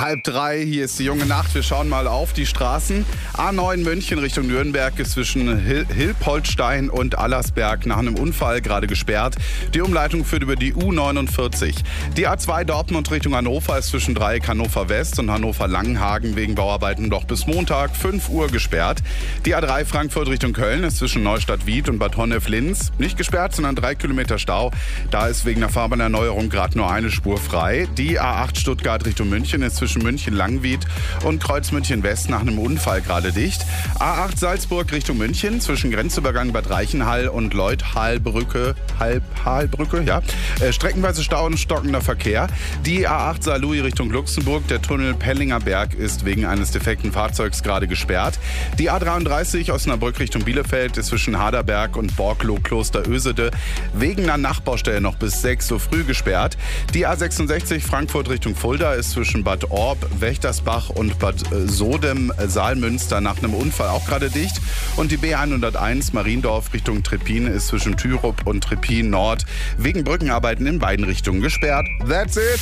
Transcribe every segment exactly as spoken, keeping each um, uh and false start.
Halb drei, hier ist die junge Nacht. Wir schauen mal auf die Straßen. A neun München Richtung Nürnberg ist zwischen Hil- Hilpoltstein und Allersberg nach einem Unfall gerade gesperrt. Die Umleitung führt über die U neunundvierzig. Die A zwei Dortmund Richtung Hannover ist zwischen Dreieck Hannover West und Hannover Langenhagen wegen Bauarbeiten noch bis Montag fünf Uhr gesperrt. Die A drei Frankfurt Richtung Köln ist zwischen Neustadt-Wied und Bad Honnef-Linz nicht gesperrt, sondern drei Kilometer Stau. Da ist wegen der Fahrbahnerneuerung gerade nur eine Spur frei. Die A acht Stuttgart Richtung München ist zwischen München-Langwied und Kreuz München-West nach einem Unfall gerade dicht. A acht Salzburg Richtung München zwischen Grenzübergang Bad Reichenhall und Leuth-Halbrücke, Halb, Halbrücke, ja. Äh, streckenweise Stau und stockender Verkehr. Die A acht Saarlouis Richtung Luxemburg, der Tunnel Pellinger Berg ist wegen eines defekten Fahrzeugs gerade gesperrt. Die A dreiunddreißig Osnabrück Richtung Bielefeld ist zwischen Haderberg und Borkloh Kloster-Ösede wegen einer Nachbaustelle noch bis sechs Uhr früh gesperrt. Die A sechsundsechzig Frankfurt Richtung Fulda ist zwischen Bad Orb, Wächtersbach und Bad Sodem, Saalmünster nach einem Unfall auch gerade dicht. Und die B hunderteins Mariendorf Richtung Trippin ist zwischen Thürup und Trippin Nord wegen Brückenarbeiten in beiden Richtungen gesperrt. That's it!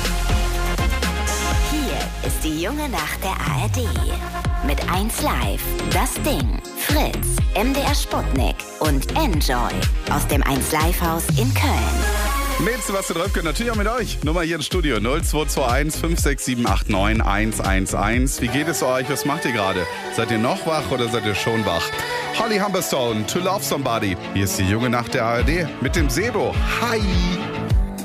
Hier ist die junge Nacht der A R D. Mit eins Live, Das Ding, Fritz, M D R Sputnik und Enjoy aus dem eins Live Haus in Köln. Mit Sebastian Röpke, natürlich auch mit euch. Nummer hier im Studio null zwei zwei eins fünf sechs sieben acht neun eins eins eins. Wie geht es euch? Was macht ihr gerade? Seid ihr noch wach oder seid ihr schon wach? Holly Humberstone, To Love Somebody. Hier ist die junge Nacht der A R D mit dem Sebo. Hi!